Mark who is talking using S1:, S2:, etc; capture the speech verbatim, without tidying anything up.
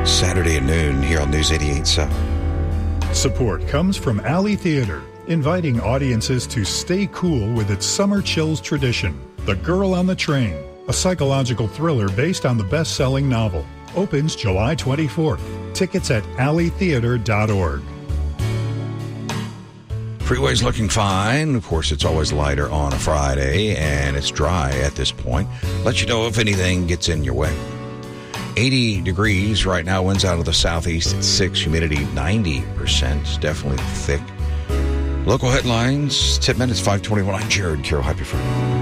S1: Saturday at noon here on News eighty-eight point seven.
S2: Support comes from Alley Theater, inviting audiences to stay cool with its summer chills tradition. The Girl on the Train, a psychological thriller based on the best-selling novel, opens July twenty-fourth. Tickets at alley theater dot org.
S1: Freeway's looking fine. Of course, it's always lighter on a Friday, and it's dry at this point. Let you know if anything gets in your way. eighty degrees right now, winds out of the southeast at six, humidity ninety percent, definitely thick. Local headlines, tip minutes, five twenty-one. I'm Jared Carroll. Happy Friday.